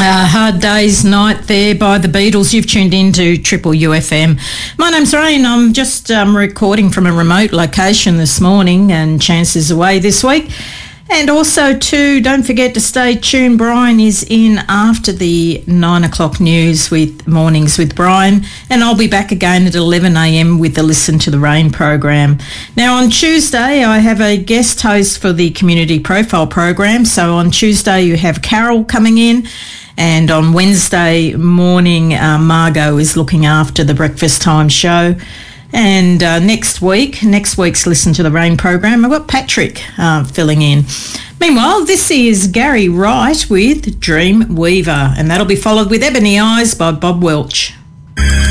Hard Day's Night there by the Beatles. You've tuned into Triple UFM. My name's Rain. I'm just recording from a remote location this morning, and Chance is away this week. And also, too, don't forget to stay tuned. Brian is in after the 9 o'clock news with Mornings with Brian, and I'll be back again at 11 a.m. with the Listen to the Rain program. Now, on Tuesday, I have a guest host for the Community Profile program. So on Tuesday, you have Carol coming in. And on Wednesday morning, Margot is looking after the Breakfast Time show. And next week's Listen to the Rain program, I've got Patrick filling in. Meanwhile, this is Gary Wright with Dream Weaver, and that'll be followed with Ebony Eyes by Bob Welch.